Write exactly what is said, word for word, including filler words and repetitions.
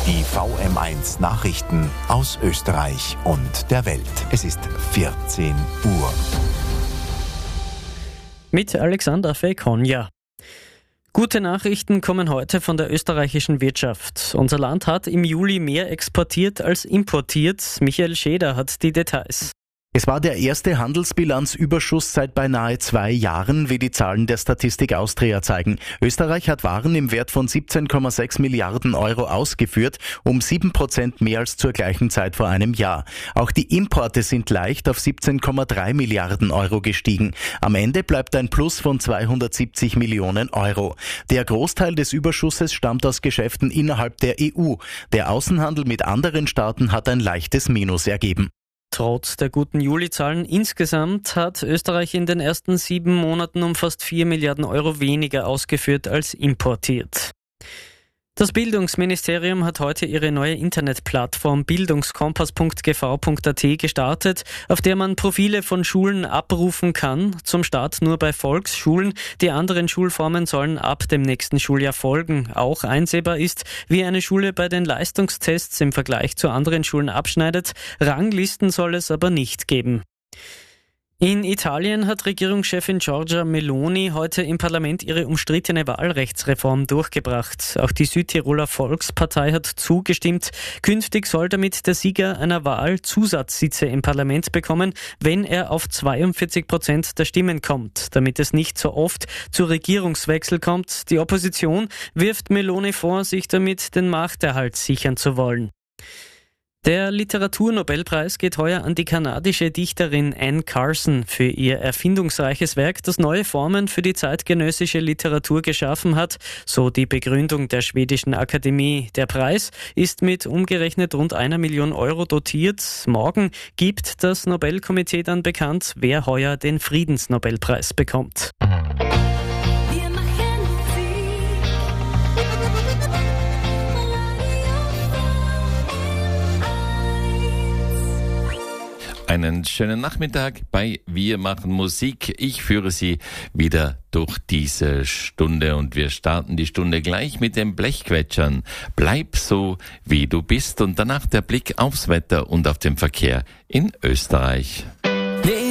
Die V M eins Nachrichten aus Österreich und der Welt. Es ist vierzehn Uhr. Mit Alexander Fekonja. Gute Nachrichten kommen heute von der österreichischen Wirtschaft. Unser Land hat im Juli mehr exportiert als importiert. Michael Scheder hat die Details. Es war der erste Handelsbilanzüberschuss seit beinahe zwei Jahren, wie die Zahlen der Statistik Austria zeigen. Österreich hat Waren im Wert von siebzehn Komma sechs Milliarden Euro ausgeführt, um sieben Prozent mehr als zur gleichen Zeit vor einem Jahr. Auch die Importe sind leicht auf siebzehn Komma drei Milliarden Euro gestiegen. Am Ende bleibt ein Plus von zweihundertsiebzig Millionen Euro. Der Großteil des Überschusses stammt aus Geschäften innerhalb der E U. Der Außenhandel mit anderen Staaten hat ein leichtes Minus ergeben. Trotz der guten Juli-Zahlen insgesamt hat Österreich in den ersten sieben Monaten um fast vier Milliarden Euro weniger ausgeführt als importiert. Das Bildungsministerium hat heute ihre neue Internetplattform bildungskompass punkt g v punkt a t gestartet, auf der man Profile von Schulen abrufen kann, zum Start nur bei Volksschulen. Die anderen Schulformen sollen ab dem nächsten Schuljahr folgen. Auch einsehbar ist, wie eine Schule bei den Leistungstests im Vergleich zu anderen Schulen abschneidet. Ranglisten soll es aber nicht geben. In Italien hat Regierungschefin Giorgia Meloni heute im Parlament ihre umstrittene Wahlrechtsreform durchgebracht. Auch die Südtiroler Volkspartei hat zugestimmt. Künftig soll damit der Sieger einer Wahl Zusatzsitze im Parlament bekommen, wenn er auf zweiundvierzig Prozent der Stimmen kommt, damit es nicht so oft zu Regierungswechsel kommt. Die Opposition wirft Meloni vor, sich damit den Machterhalt sichern zu wollen. Der Literaturnobelpreis geht heuer an die kanadische Dichterin Anne Carson für ihr erfindungsreiches Werk, das neue Formen für die zeitgenössische Literatur geschaffen hat, so die Begründung der schwedischen Akademie. Der Preis ist mit umgerechnet rund einer Million Euro dotiert. Morgen gibt das Nobelkomitee dann bekannt, wer heuer den Friedensnobelpreis bekommt. Einen schönen Nachmittag bei Wir machen Musik. Ich führe Sie wieder durch diese Stunde und wir starten die Stunde gleich mit den Blechquetschern. Bleib so, wie du bist und danach der Blick aufs Wetter und auf den Verkehr in Österreich.